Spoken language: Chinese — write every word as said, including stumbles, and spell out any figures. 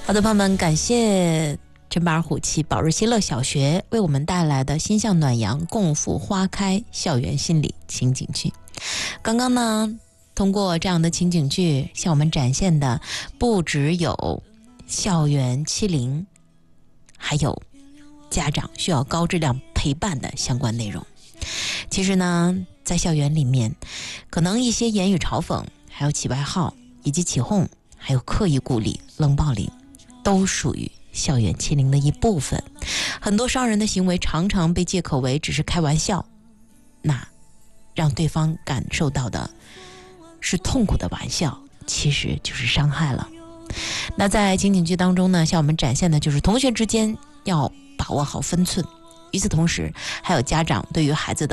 好的，朋友们，感谢陈巴尔虎旗宝日新乐小学为我们带来的心向暖阳共赴花开校园心理情景剧。刚刚呢，通过这样的情景剧向我们展现的不只有校园欺凌，还有家长需要高质量陪伴的相关内容。其实呢，在校园里面，可能一些言语嘲讽，还有起外号，以及起哄，还有刻意孤立、冷暴力，都属于校园欺凌的一部分。很多伤人的行为常常被借口为只是开玩笑，那让对方感受到的是痛苦的玩笑，其实就是伤害了。那在情景剧当中呢，向我们展现的就是同学之间要把握好分寸，与此同时还有家长对于孩子的